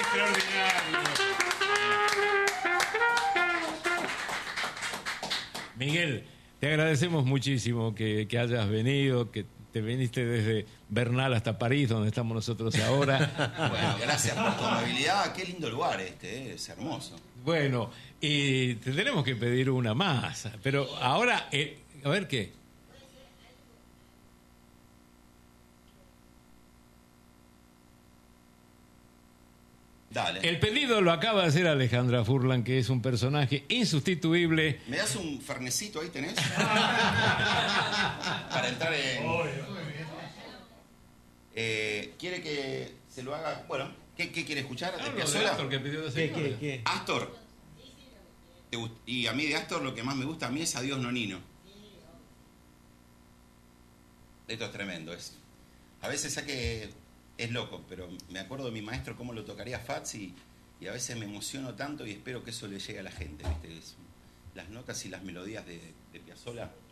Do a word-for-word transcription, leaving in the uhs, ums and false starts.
Extraordinario. Miguel, te agradecemos muchísimo que, que hayas venido, que te viniste desde Bernal hasta París, donde estamos nosotros ahora. Bueno, gracias por tu amabilidad. Qué lindo lugar este, ¿eh? Es hermoso. Bueno, y te tenemos que pedir una más, pero ahora, eh, a ver qué. Dale. El pedido lo acaba de hacer Alejandra Furlan, que es un personaje insustituible. ¿Me das un fernecito ahí, tenés? Para entrar en... Eh, ¿Quiere que se lo haga? Bueno, ¿qué, qué quiere escuchar? ¿De Ah, Piazzolla? de Astor, que pidió de ¿Qué, qué, qué? Astor. ¿Te gust- Y a mí de Astor lo que más me gusta a mí es Adiós Nonino. Esto es tremendo. Es, a veces sé que es loco, pero me acuerdo de mi maestro cómo lo tocaría Fats y, y a veces me emociono tanto y espero que eso le llegue a la gente, ¿viste? Es- las notas y las melodías de, de Piazzolla